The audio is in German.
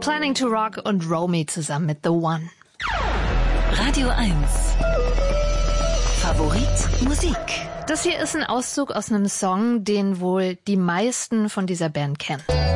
Planning to Rock und Romy zusammen mit The One. Radio 1. Favorit Musik. Das hier ist ein Auszug aus einem Song, den wohl die meisten von dieser Band kennen.